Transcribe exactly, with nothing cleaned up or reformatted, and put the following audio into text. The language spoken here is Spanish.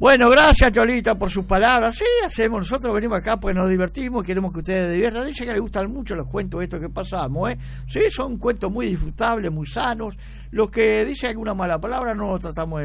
Bueno, gracias, Cholita, por sus palabras. Sí, hacemos, nosotros venimos acá porque nos divertimos, queremos que ustedes se diviertan. Dice que les gustan mucho los cuentos estos que pasamos, ¿eh? Sí, son cuentos muy disfrutables, muy sanos. Los que dicen alguna mala palabra no los tratamos de